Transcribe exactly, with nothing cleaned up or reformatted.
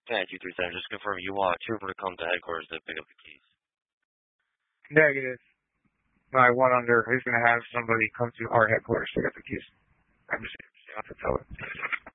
Yeah, two three seven. Just confirm you want a trooper to come to headquarters to pick up the keys. Negative. My one under is going to have somebody come to our headquarters to pick up the keys. I'm just going to tell it.